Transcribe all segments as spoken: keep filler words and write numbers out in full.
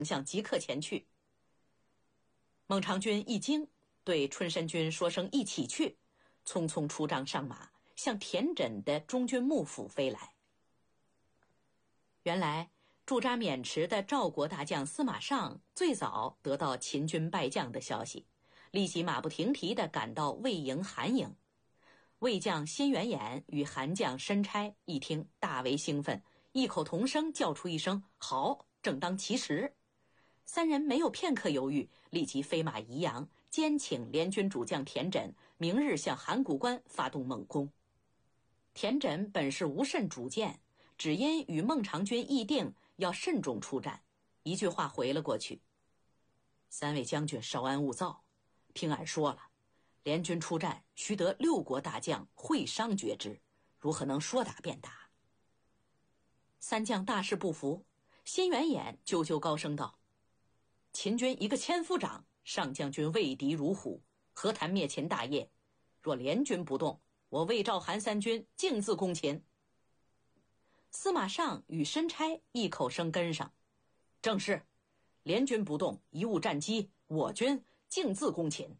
向即刻前去。孟尝君一惊，对春申君说声一起去，匆匆出帐上马，向田轸的中军幕府飞来。原来驻扎渑池的赵国大将司马尚最早得到秦军败将的消息，立即马不停蹄地赶到魏营韩营。魏将辛元衍与韩将申差一听大为兴奋，异口同声叫出一声好，正当其时。三人没有片刻犹豫，立即飞马宜阳，兼请联军主将田轸明日向函谷关发动猛攻。田轸本是无甚主见，只因与孟尝君议定要慎重出战，一句话回了过去：三位将军稍安勿躁，听俺说了，联军出战须得六国大将会商决之，如何能说打便打？三将大事不服，辛元衍啾啾高声道：秦军一个千夫长，上将军畏敌如虎，何谈灭秦大业？若联军不动，我魏赵韩三军径自攻秦。司马尚与申差异口声跟上：正是，联军不动，贻误战机，我军径自攻秦。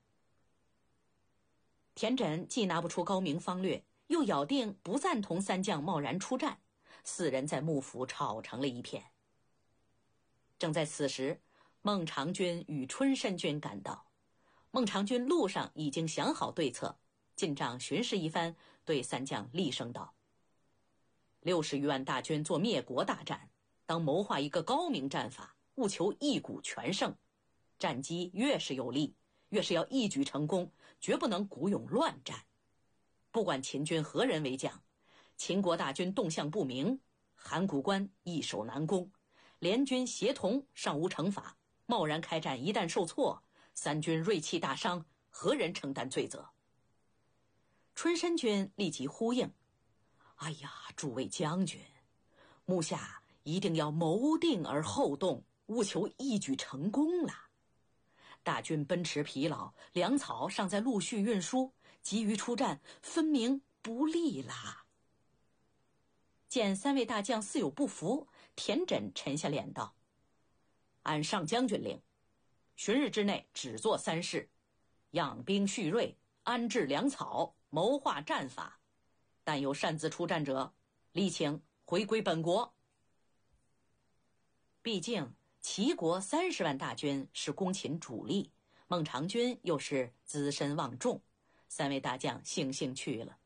田轸既拿不出高明方略，又咬定不赞同三将贸然出战，四人在幕府吵成了一片。正在此时，孟尝君与春申君赶到。孟尝君路上已经想好对策，进帐巡视一番，对三将厉声道：六十余万大军做灭国大战，当谋划一个高明战法，务求一鼓全胜。战机越是有利，越是要一举成功，绝不能鼓勇乱战。不管秦军何人为将，秦国大军动向不明，函谷关易守难攻，联军协同尚无惩罚，贸然开战一旦受挫，三军锐气大伤，何人承担罪责？春申君立即呼应：哎呀，诸位将军，目下一定要谋定而后动，务求一举成功了。大军奔驰疲劳，粮草尚在陆续运输，急于出战，分明不利啦。见三位大将似有不服，田轸沉下脸道：按上将军令，旬日之内只做三事：养兵蓄锐，安置粮草，谋划战法。但有擅自出战者，力请回归本国。毕竟齐国三十万大军是攻秦主力，孟尝君又是资深望重，三位大将悻悻去了。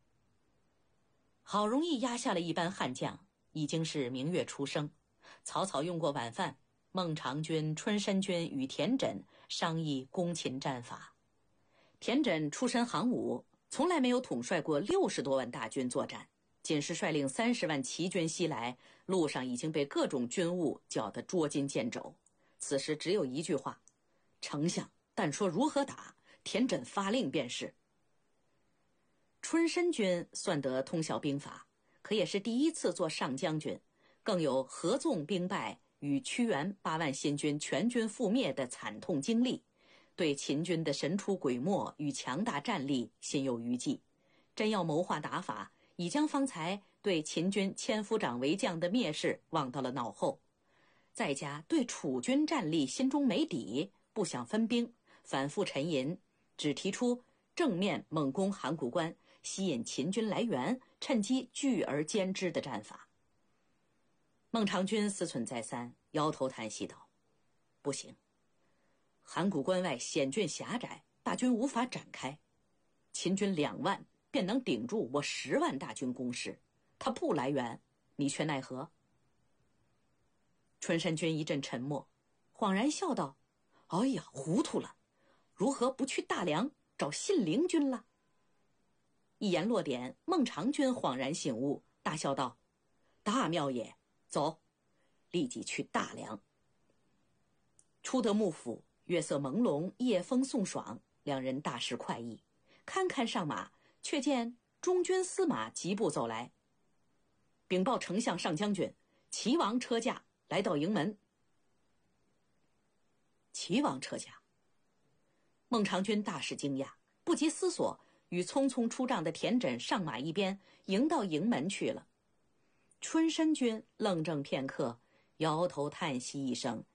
好容易压下了一班悍将，已经是明月初升。草草用过晚饭，孟尝君、春申君与田轸商议攻秦战法。田轸出身行伍，从来没有统帅过六十多万大军作战，仅是率领三十万齐军西来，路上已经被各种军务搅得捉襟见肘。此时只有一句话：丞相但说如何打，田轸发令便是。春申君算得通晓兵法，可也是第一次做上将军，更有合纵兵败与屈原八万新军全军覆灭的惨痛经历，对秦军的神出鬼没与强大战力心有余悸。真要谋划打法，已将方才对秦军千夫长为将的蔑视忘到了脑后，再加对楚军战力心中没底，不想分兵，反复沉吟，只提出正面猛攻函谷关，吸引秦军来援，趁机聚而歼之的战法。孟尝君思忖再三，摇头叹息道：不行，函谷关外险峻狭窄，大军无法展开，秦军两万便能顶住我十万大军攻势，他不来援，你却奈何？春申君一阵沉默，恍然笑道：哎呀，糊涂了，如何不去大梁找信陵君了？一言落点，孟尝君恍然醒悟，大笑道：大妙也，走，立即去大梁。出得幕府，月色朦胧，夜风送爽，两人大失快意。堪堪上马，却见中军司马疾步走来，禀报丞相上将军，齐王车驾来到营门。齐王车驾？孟尝君大是惊讶，不及思索，与匆匆出帐的田轸上马一边，迎到营门去了。春申君愣怔片刻，摇头叹息一声，